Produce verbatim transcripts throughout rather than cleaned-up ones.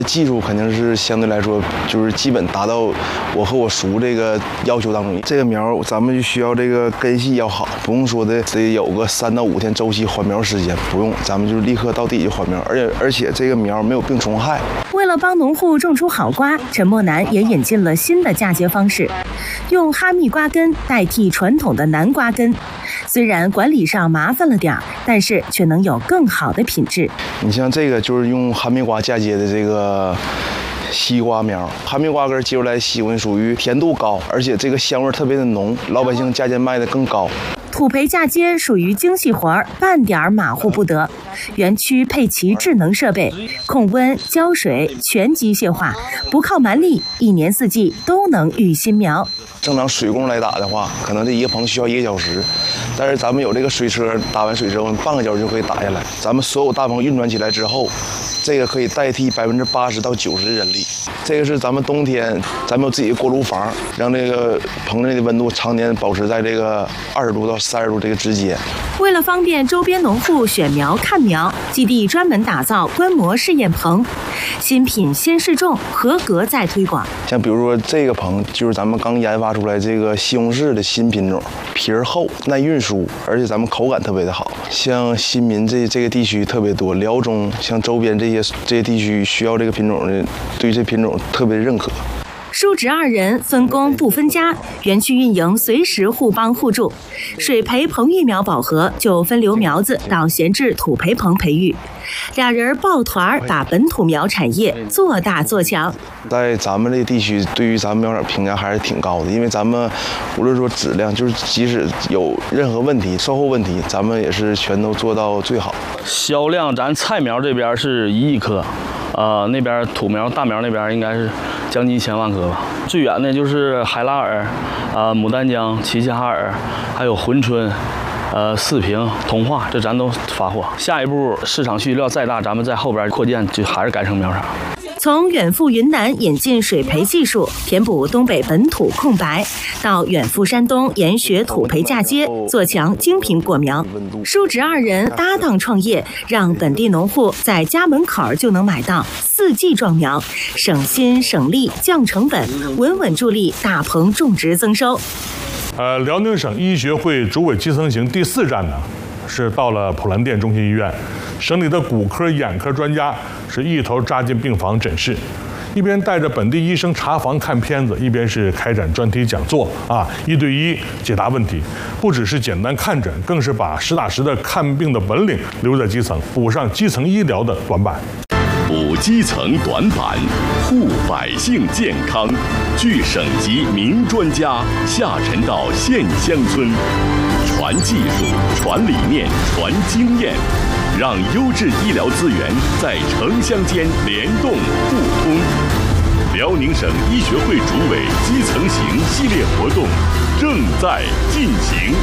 技术肯定是相对来说就是基本达到我和我叔这个要求当中。这个苗咱们就需要这个根系要好，不用说的得有个三到五天周期缓苗时间，不用，咱们就是立刻到地就缓苗，而且而且这个苗没有病虫害。 为了帮农户种出好瓜，陈墨南也引进了新的嫁接方式，用哈密瓜根代替传统的南瓜根。虽然管理上麻烦了点儿，但是却能有更好的品质。 你像这个就是用哈密瓜嫁接的这个西瓜苗，哈密瓜根接出来的西瓜属于甜度高，而且这个香味特别的浓，老百姓价钱卖的更高。 土培嫁接属于精细活儿，半点马虎不得。园区配齐智能设备，控温、浇水全机械化，不靠蛮力，一年四季都能育新苗。 正常水工来打的话，可能这一个棚需要一个小时，但是咱们有这个水车，打完水之后半个小时就可以打下来。咱们所有大棚运转起来之后，这个可以代替百分之八十到九十的人力。这个是咱们冬天，咱们有自己的锅炉房，让这个棚内的温度常年保持在这个二十度到三十度这个之间。 为了方便周边农户选苗看苗，基地专门打造观摩试验棚，新品先试种，合格再推广。 像比如说这个棚，就是咱们刚研发出来这个西红柿的新品种，皮儿厚、耐运输，而且咱们口感特别的好。像新民这这个地区特别多，辽中像周边这些这些地区需要这个品种的，对于这品种特别认可。 叔侄二人分工不分家，园区运营随时互帮互助。水培棚育苗饱和，就分流苗子到闲置土培棚培育。俩人抱团把本土苗产业做大做强。 在咱们这个地区，对于咱们苗场评价还是挺高的，因为咱们无论说质量，就是即使有任何问题、售后问题，咱们也是全都做到最好。 销量，咱菜苗这边是一亿颗。呃，那边土苗、大苗那边应该是将近一千万颗吧。最远的就是海拉尔、呃牡丹江、齐齐哈尔，还有珲春、呃四平、通化，这咱都发货。下一步市场需求再大，咱们在后边扩建，就还是改成苗场。 从远赴云南引进水培技术，填补东北本土空白，到远赴山东研学土培嫁接，做强精品果苗。叔侄二人搭档创业，让本地农户在家门口就能买到四季壮苗，省心省力，降成本，稳稳助力大棚种植增收。 呃，辽宁省医学会主委基层行第四站呢，是到了普兰店中心医院，省里的骨科、眼科专家是一头扎进病房诊室，一边带着本地医生查房看片子，一边是开展专题讲座啊，一对一解答问题。不只是简单看诊，更是把实打实的看病的本领留在基层，补上基层医疗的短板。 补基层短板，护百姓健康。据省级名专家下沉到县乡村，传技术、传理念、传经验，让优质医疗资源在城乡间联动互通。辽宁省医学会主委基层行系列活动正在进行。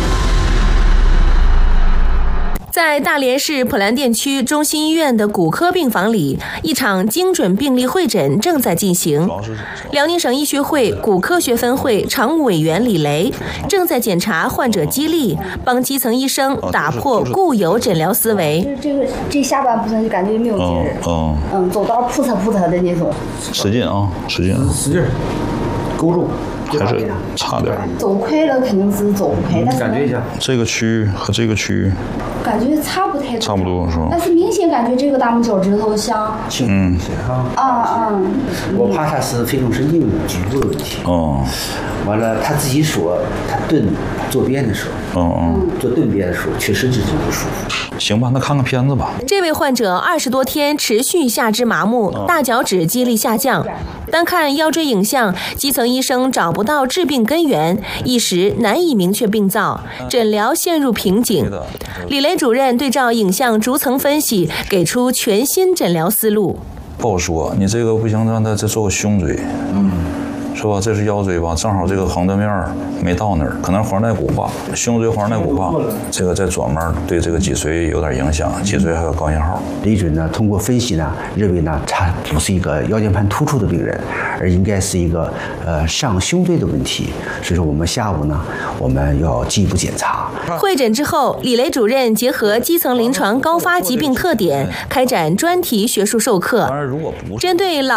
在大连市普兰店区中心医院的骨科病房里，一场精准病例会诊正在进行。辽宁省医学会骨科学分会常务委员李雷正在检查患者肌力，帮基层医生打破固有诊疗思维。 这个这下半部分就感觉没有劲儿， 嗯嗯，走道扑腾扑腾的那种。 使劲啊，使劲， 使劲，勾住。 还是差点。 走快了肯定是走不开，但是感觉一下， 这个区域和这个区域感觉差不太多， 差不多是吧？ 但是明显感觉这个大拇脚趾头像轻一些哈。 啊啊！ 我怕他是非常神经局部的问题。 哦。 完了，他自己说，他蹲坐便的时候， 嗯嗯， 做蹲便的时候，确实就是不舒服。 行吧，那看看片子吧。 这位患者二十多天持续下肢麻木，大脚趾肌力下降。单看腰椎影像，基层医生找不到致病根源，一时难以明确病灶，诊疗陷入瓶颈。李雷主任对照影像逐层分析，给出全新诊疗思路。 不好说，你这个不行，让他再做个胸椎。嗯。是吧？这是腰椎吧？正好这个横断面没到那儿，可能黄带骨化，胸椎黄带骨化，这个在左面对这个脊髓有点影响，脊髓还有高信号。 李准呢，通过分析呢，认为呢，他不是一个腰间盘突出的病人， 而应该是一个呃上胸椎的问题。所以说我们下午呢，我们要进一步检查。 会诊之后，李雷主任结合基层临床高发疾病特点，开展专题学术授课，针对老